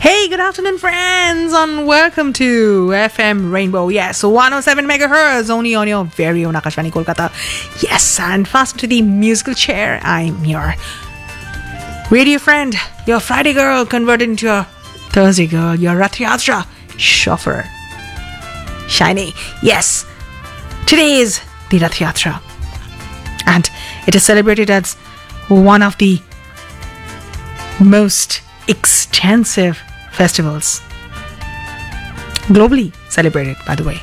Hey, good afternoon, friends, and welcome to FM Rainbow. Yes, 107 megahertz, only on your very own Akashvani Kolkata. Yes, and fasten to the musical chair. I'm your radio friend, your Friday girl converted into a Thursday girl, your Rath Yatra chauffeur. Shiny. Yes, today is the Rath Yatra, and it is celebrated as one of the most extensive festivals globally celebrated, by the way.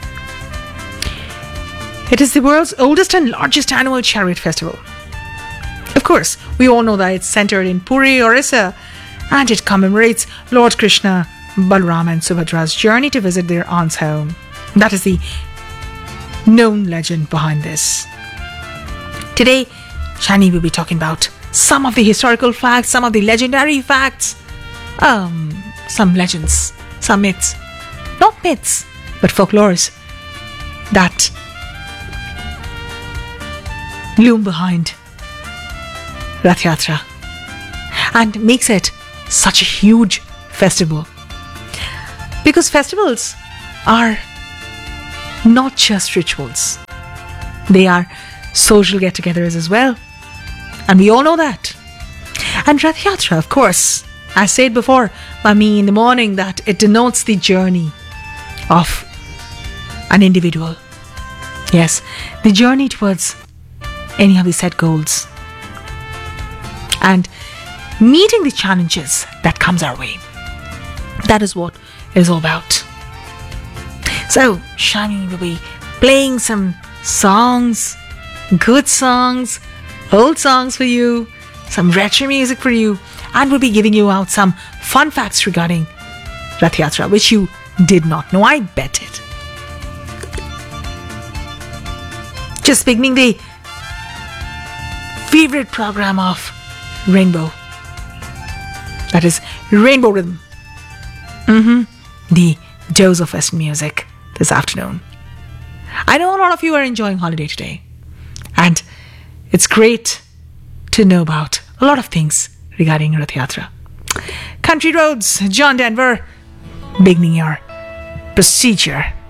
It is the world's oldest and largest annual chariot festival. Of course, we all know that it's centered in Puri, Orissa, and it commemorates Lord Krishna, Balram and Subhadra's journey to visit their aunt's home. That is the known legend behind this. Today, Shani will be talking about some of the historical facts, some of the legendary facts, some legends, some myths, not myths, but folklores that loom behind Rath Yatra and makes it such a huge festival. Because festivals are not just rituals, they are social get-togethers as well. And we all know that. And Rath Yatra, of course, I said before by me in the morning, that it denotes the journey of an individual. Yes, the journey towards any of the set goals. And meeting the challenges that comes our way. That is what it is all about. So, Shani will be playing some songs, good songs, old songs for you, some retro music for you, and we'll be giving you out some fun facts regarding Rath Yatra, which you did not know. I bet it. Just beginning the favorite program of Rainbow. That is Rainbow Rhythm. The dose of Western music this afternoon. I know a lot of you are enjoying holiday today, and it's great to know about a lot of things regarding Rath Yatra. Country Roads, John Denver, beginning your procedure